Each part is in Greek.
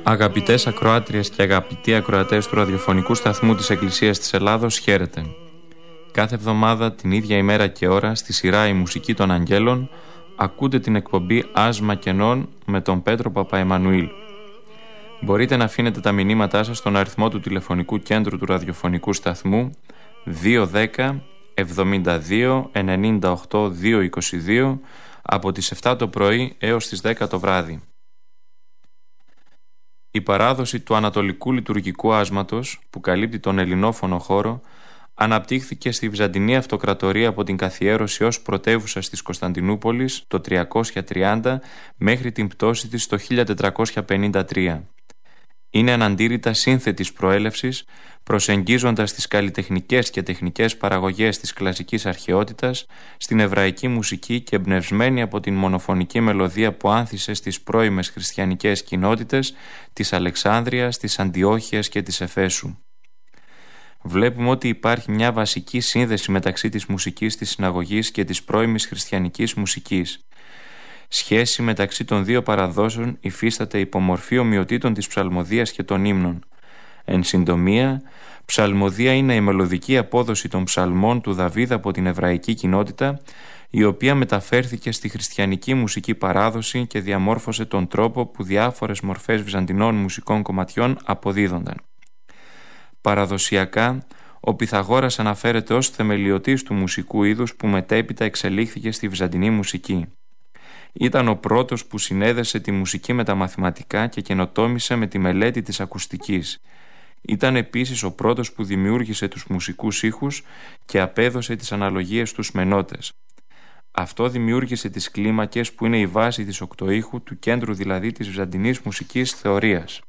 Αγαπητές ακροάτριες και αγαπητοί ακροατές του ραδιοφωνικού σταθμού της Εκκλησίας της Ελλάδος, χαίρετε. Κάθε εβδομάδα την ίδια ημέρα και ώρα στη σειρά «Η Μουσική των Αγγέλων» ακούτε την εκπομπή «Άσμα Κενών» με τον Πέτρο Παπαεμμανουήλ. Μπορείτε να αφήνετε τα μηνύματά σας στον αριθμό του τηλεφωνικού κέντρου του ραδιοφωνικού σταθμού 210 72 98 222 από τις 7 το πρωί έως τις 10 το βράδυ. Η παράδοση του Ανατολικού Λειτουργικού Άσματος, που καλύπτει τον ελληνόφωνο χώρο, αναπτύχθηκε στη Βυζαντινή Αυτοκρατορία από την καθιέρωση ως πρωτεύουσα της Κωνσταντινούπολης το 330 μέχρι την πτώση της το 1453. Είναι αναντήρητα σύνθετης προέλευσης, προσεγγίζοντας τις καλλιτεχνικές και τεχνικές παραγωγές της κλασικής αρχαιότητας στην εβραϊκή μουσική και εμπνευσμένη από την μονοφωνική μελωδία που άνθησε στις πρώιμες χριστιανικές κοινότητες της Αλεξάνδρειας, της Αντιόχειας και της Εφέσου. Βλέπουμε ότι υπάρχει μια βασική σύνδεση μεταξύ της μουσικής της συναγωγής και της πρώιμης χριστιανικής μουσικής. Σχέση μεταξύ των δύο παραδόσεων υφίσταται υπομορφή ομοιοτήτων της ψαλμοδίας και των ύμνων. Εν συντομία, ψαλμοδία είναι η μελωδική απόδοση των ψαλμών του Δαβίδ από την εβραϊκή κοινότητα, η οποία μεταφέρθηκε στη χριστιανική μουσική παράδοση και διαμόρφωσε τον τρόπο που διάφορες μορφές βυζαντινών μουσικών κομματιών αποδίδονταν. Παραδοσιακά, ο Πυθαγόρας αναφέρεται ως θεμελιωτής του μουσικού είδους που μετέπειτα εξελίχθηκε στη βυζαντινή μουσική. Ήταν ο πρώτος που συνέδεσε τη μουσική με τα μαθηματικά και καινοτόμησε με τη μελέτη της ακουστικής. Ήταν επίσης ο πρώτος που δημιούργησε τους μουσικούς ήχους και απέδωσε τις αναλογίες στους μενότες. Αυτό δημιούργησε τις κλίμακες που είναι η βάση της οκτωήχου, του κέντρου δηλαδή της βυζαντινής μουσικής θεωρίας.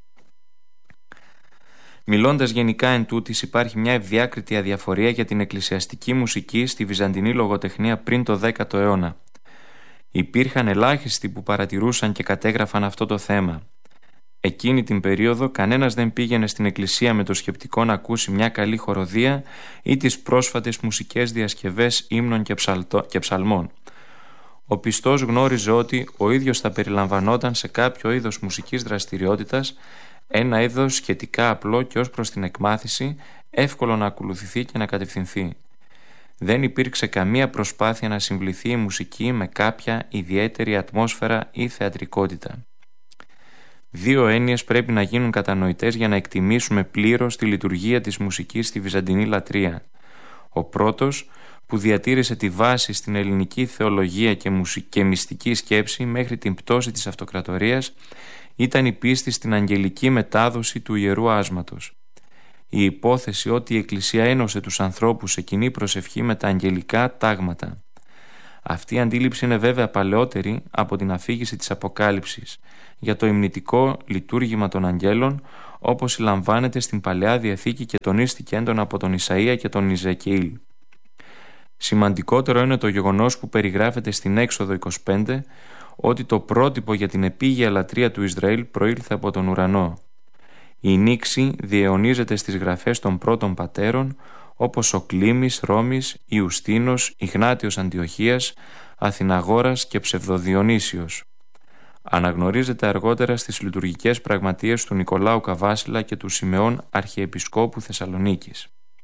Μιλώντας γενικά εν τούτης, υπάρχει μια ευδιάκριτη αδιαφορία για την εκκλησιαστική μουσική στη βυζαντινή λογοτεχνία πριν το 10ο αιώνα. Υπήρχαν ελάχιστοι που παρατηρούσαν και κατέγραφαν αυτό το θέμα. Εκείνη την περίοδο κανένας δεν πήγαινε στην εκκλησία με το σκεπτικό να ακούσει μια καλή χοροδία ή τις πρόσφατες μουσικές διασκευές ύμνων και ψαλμών. Ο πιστός γνώριζε ότι ο ίδιος θα περιλαμβανόταν σε κάποιο είδος μουσικής δραστηριότητας, ένα είδος σχετικά απλό και ως προς την εκμάθηση, εύκολο να ακολουθηθεί και να κατευθυνθεί. Δεν υπήρξε καμία προσπάθεια να συμβληθεί η μουσική με κάποια ιδιαίτερη ατμόσφαιρα ή θεατρικότητα. Δύο έννοιες πρέπει να γίνουν κατανοητές για να εκτιμήσουμε πλήρως τη λειτουργία της μουσικής στη βυζαντινή λατρεία. Ο πρώτος, που διατήρησε τη βάση στην ελληνική θεολογία και μυστική σκέψη μέχρι την πτώση της αυτοκρατορίας, ήταν η πίστη στην αγγελική μετάδοση του Ιερού Άσματος. Η υπόθεση ότι η Εκκλησία ένωσε τους ανθρώπους σε κοινή προσευχή με τα αγγελικά τάγματα. Αυτή η αντίληψη είναι βέβαια παλαιότερη από την αφήγηση της Αποκάλυψης για το υμνητικό λειτουργήμα των αγγέλων, όπως συλλαμβάνεται στην Παλαιά Διαθήκη και τονίστηκε έντονα από τον Ισαΐα και τον Ιζεκιήλ. Σημαντικότερο είναι το γεγονός που περιγράφεται στην Έξοδο 25, ότι το πρότυπο για την επίγεια λατρεία του Ισραήλ προήλθε από τον ουρανό. Η νήξη διαιωνίζεται στις γραφές των πρώτων πατέρων, όπως ο Κλήμης Ρώμης, Ιουστίνος, Ιγνάτιος Αντιοχίας, Αθηναγόρας και Ψευδοδιονύσιος. Αναγνωρίζεται αργότερα στις λειτουργικές πραγματείες του Νικολάου Καβάσιλα και του Σιμεών Αρχιεπισκόπου Θεσσαλονίκης.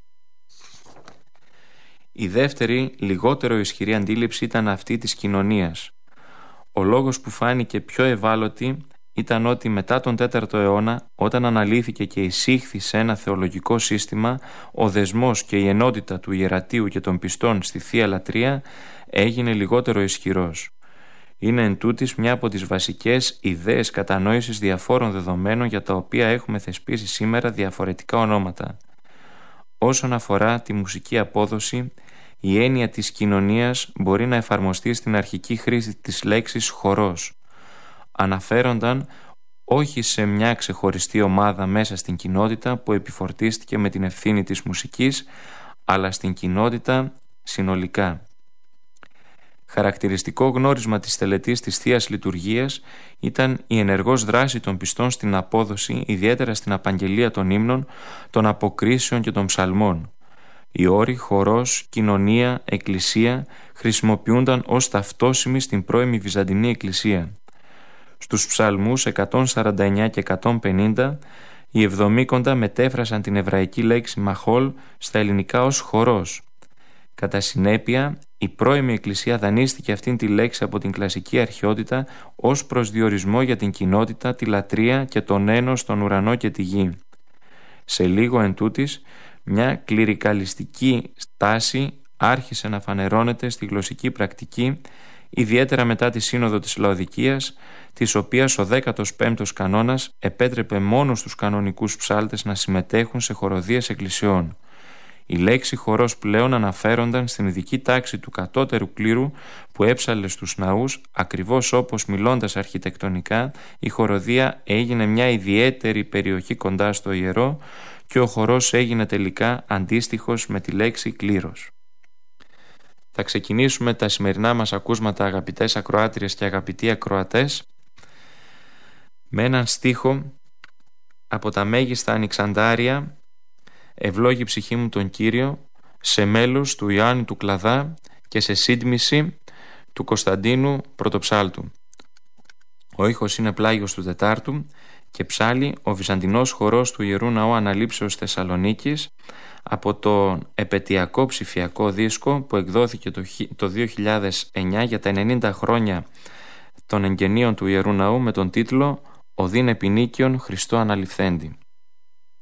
Η δεύτερη, λιγότερο ισχυρή αντίληψη ήταν αυτή της κοινωνίας. Ο λόγος που φάνηκε πιο ευάλωτη ήταν ότι μετά τον 4ο αιώνα, όταν αναλύθηκε και εισήχθη σε ένα θεολογικό σύστημα, ο δεσμός και η ενότητα του ιερατείου και των πιστών στη Θεία Λατρεία έγινε λιγότερο ισχυρός. Είναι εν τούτης μια από τις βασικές ιδέες κατανόησης διαφόρων δεδομένων για τα οποία έχουμε θεσπίσει σήμερα διαφορετικά ονόματα. Όσον αφορά τη μουσική απόδοση, η έννοια της κοινωνίας μπορεί να εφαρμοστεί στην αρχική χρήση της λέξης χορός. Αναφέρονταν όχι σε μια ξεχωριστή ομάδα μέσα στην κοινότητα που επιφορτίστηκε με την ευθύνη της μουσικής, αλλά στην κοινότητα συνολικά. Χαρακτηριστικό γνώρισμα της τελετής της Θείας Λειτουργίας ήταν η ενεργός δράση των πιστών στην απόδοση, ιδιαίτερα στην απαγγελία των ύμνων, των αποκρίσεων και των ψαλμών. Οι όροι χορός, κοινωνία, εκκλησία χρησιμοποιούνταν ως ταυτόσιμοι στην πρώιμη Βυζαντινή Εκκλησία. Στους ψαλμούς 149 και 150 οι Εβδομήκοντα μετέφρασαν την εβραϊκή λέξη μαχόλ στα ελληνικά ως χορός. Κατά συνέπεια, η πρώιμη Εκκλησία δανείστηκε αυτήν τη λέξη από την κλασική αρχαιότητα ως προσδιορισμό για την κοινότητα, τη λατρεία και τον ένος στον ουρανό και τη γη. Σε λίγο εντούτοις, μια κληρικαλιστική στάση άρχισε να φανερώνεται στη γλωσσική πρακτική, ιδιαίτερα μετά τη Σύνοδο της Λαοδικίας, της οποίας ο 15ος κανόνας επέτρεπε μόνο στους κανονικούς ψάλτες να συμμετέχουν σε χοροδίες εκκλησιών. Η λέξη χορός πλέον αναφέρονταν στην ειδική τάξη του κατώτερου κλήρου που έψαλε στους ναούς, ακριβώς όπως μιλώντας αρχιτεκτονικά η χοροδία έγινε μια ιδιαίτερη περιοχή κοντά στο ιερό και ο χορός έγινε τελικά αντίστοιχος με τη λέξη κλήρος. Θα ξεκινήσουμε τα σημερινά μας ακούσματα, αγαπητές ακροάτριες και αγαπητοί ακροατές, με έναν στίχο από τα Μέγιστα Ανοιξαντάρια, «Ευλόγη ψυχή μου τον Κύριο», σε μέλος του Ιωάννη του Κλαδά και σε σύντμηση του Κωνσταντίνου Πρωτοψάλτου. Ο ήχος είναι πλάγιος του Τετάρτου και ψάλλει ο Βυζαντινός χορός του Ιερού Ναού Αναλήψεως Θεσσαλονίκης από τον επετειακό ψηφιακό δίσκο που εκδόθηκε το 2009 για τα 90 χρόνια των εγγενείων του Ιερού Ναού με τον τίτλο «Οδύν επινίκιον Χριστό Αναληφθέντη».